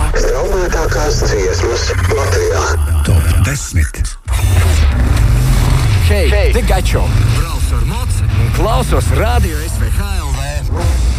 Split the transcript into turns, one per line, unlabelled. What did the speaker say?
Straumētākās dziesmas Latvijā.
Top 10.
Hei, te Gačo!
Braucu ar moci
un klausos Radio SVH LV.